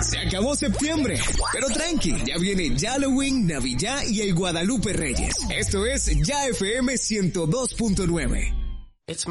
Se acabó septiembre, pero tranqui, ya viene Halloween, Navidad y el Guadalupe Reyes. Esto es Ya FM 102.9.